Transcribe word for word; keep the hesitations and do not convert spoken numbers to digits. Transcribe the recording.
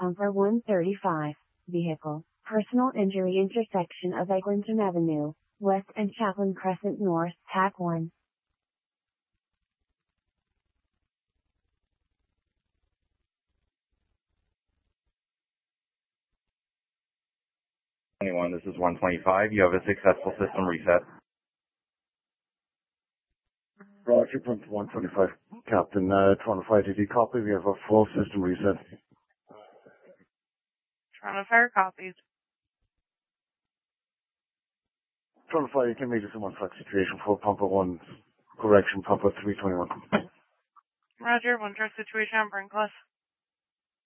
Pumper one thirty-five, vehicle, personal injury intersection of Eglinton Avenue, West and Chaplain Crescent North, T A C one. twenty-one, this is one twenty-five. You have a successful system reset. Roger, Pump one twenty-five. Captain, uh, Toronto Fire, did you copy? We have a full system reset. Toronto Fire copies. Toronto Fire, you can make this a one track situation for Pumper one, correction, Pumper three twenty-one. Roger, one track situation on Brincliffe.